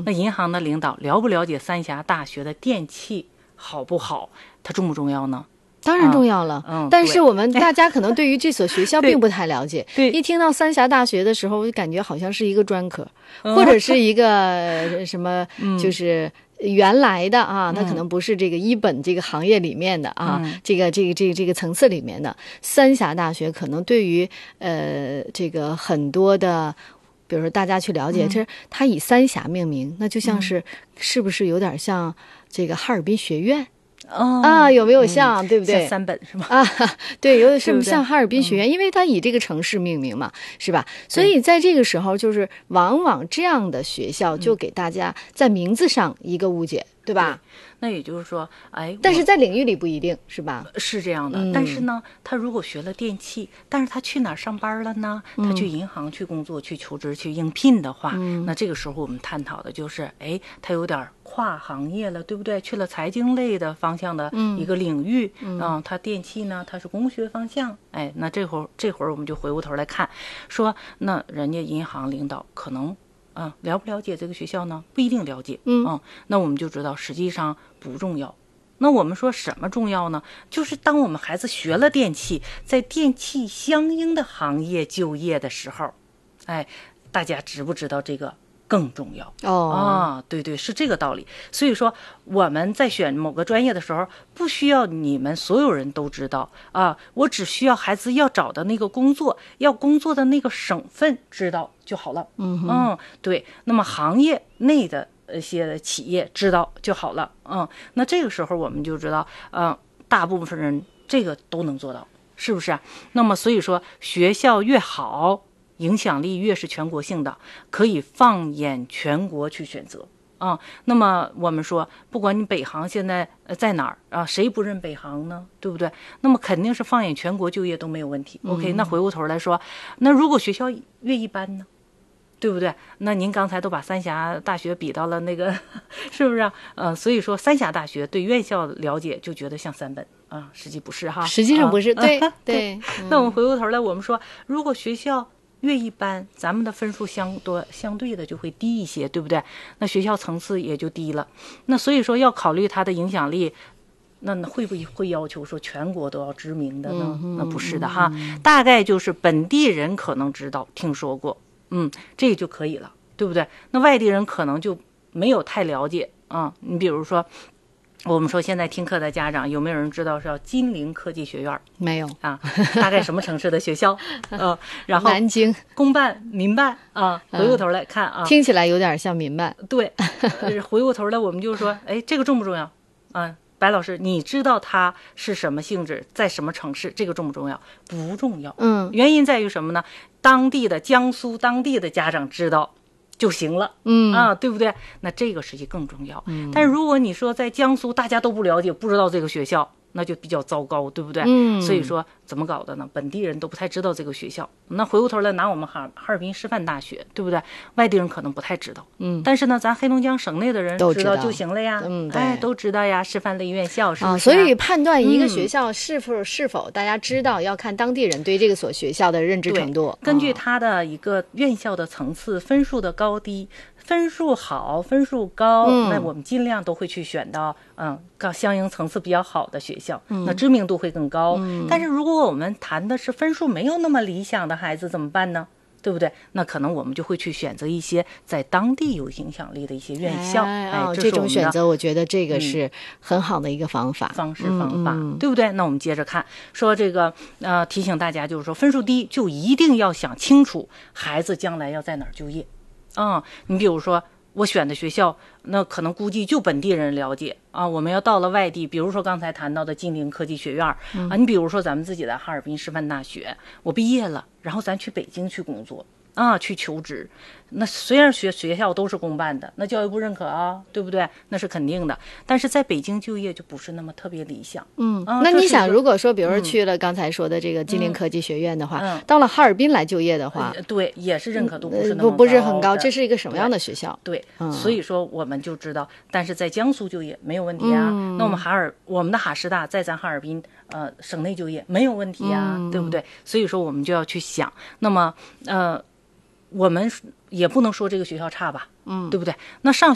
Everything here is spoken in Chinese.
那银行的领导了不了解三峡大学的电气好不好，它重不重要呢？ 当然重要了，但是我们大家可能对于这所学校并不太了解。 对， 一听到三峡大学的时候，我就感觉好像是一个专科，或者是一个什么，就是原来的啊，它可能不是这个一本这个行业里面的啊，这个层次里面的。三峡大学可能对于这个很多的。比如说，大家去了解，它以三峡命名，那就像是不是有点像这个哈尔滨学院？有没有像，对不对？ 像三本是吗？ 对，有点像哈尔滨学院，因为它以这个城市命名嘛，是吧？所以在这个时候，就是往往这样的学校就给大家在名字上一个误解，对吧？ 那也就是说， 但是在领域里不一定是吧？ 是这样的，但是呢，他如果学了电气，但是他去哪儿上班了呢？他去银行去工作、去求职、去应聘的话，那这个时候我们探讨的就是，他有点跨行业了，对不对？去了财经类的方向的一个领域，他电气呢，他是工学方向，那这会儿我们就回过头来看，说那人家银行领导可能。了不了解这个学校呢？不一定了解。那我们就知道实际上不重要。那我们说什么重要呢？就是当我们孩子学了电气，在电气相应的行业就业的时候，大家知不知道这个更重要？对，是这个道理。所以说我们在选某个专业的时候，不需要你们所有人都知道我只需要孩子要找的那个工作，要工作的那个省份知道就好了。对。那么行业内的一些企业知道就好了。那这个时候我们就知道，大部分人这个都能做到，是不是？那么所以说学校越好，影响力越是全国性的，可以放眼全国去选择那么我们说，不管你北航现在在哪儿谁不认北航呢？对不对？那么肯定是放眼全国就业都没有问题。OK， 那回过头来说，那如果学校越一般呢？对不对？那您刚才都把三峡大学比到了那个，是不是所以说三峡大学对院校了解就觉得像三本实际不是哈。 实际上不是，对。 那我们回过头来，我们说，如果学校越一般，咱们的分数相对的就会低一些，对不对？那学校层次也就低了。那所以说要考虑它的影响力，那会不会要求说全国都要知名的呢？那不是的哈，大概就是本地人可能知道听说过，这就可以了，对不对？那外地人可能就没有太了解你比如说。我们说现在听课的家长有没有人知道是叫金陵科技学院？没有大概什么城市的学校？然后南京公办、民办回过头来看听起来有点像民办。 对，回过头来我们就说，这个重不重要白老师，你知道它是什么性质，在什么城市？这个重不重要？不重要。原因在于什么呢？当地的江苏当地的家长知道就行了，对不对？那这个实际更重要。但是如果你说在江苏大家都不了解，不知道这个学校，那就比较糟糕，对不对？所以说怎么搞的呢？本地人都不太知道这个学校。那回过头来拿我们哈尔滨师范大学，对不对？外地人可能不太知道，但是呢，咱黑龙江省内的人知道就行了呀，都知道呀，师范类院校是不是？ 所以判断一个学校是否大家知道，要看当地人对这个所学校的认知程度， 根据他的一个院校的层次、分数的高低。分数好，分数高，那我们尽量都会去选到相应层次比较好的学校，那知名度会更高。但是如果我们谈的是分数没有那么理想的孩子怎么办呢？对不对？那可能我们就会去选择一些在当地有影响力的一些院校。 这种选择我觉得这个是很好的一个方法， 方法，对不对？那我们接着看，说这个提醒大家，就是说分数低就一定要想清楚孩子将来要在哪儿就业。你比如说我选的学校，那可能估计就本地人了解我们要到了外地，比如说刚才谈到的金陵科技学院你比如说咱们自己的哈尔滨师范大学，我毕业了，然后咱去北京去工作去求职。那虽然学校都是公办的，那教育部认可对不对？那是肯定的。但是在北京就业就不是那么特别理想。 那你想，如果说比如说去了刚才说的这个金陵科技学院的话，到了哈尔滨来就业的话， 对，也是认可度不是那么高， 不是很高。这是一个什么样的学校？ 对，所以说我们就知道，但是在江苏就业没有问题啊。那我们的哈师大在咱哈尔滨省内就业没有问题啊，对不对？所以说我们就要去想，那么我们也不能说这个学校差吧，对不对？那上学